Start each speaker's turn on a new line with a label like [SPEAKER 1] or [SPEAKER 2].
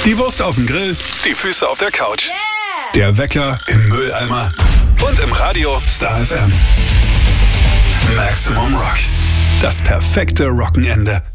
[SPEAKER 1] Die Wurst auf dem Grill, die Füße auf der Couch.
[SPEAKER 2] Yeah!
[SPEAKER 1] Der Wecker im Mülleimer und im Radio Star FM. Maximum Rock. Das perfekte Rockenende.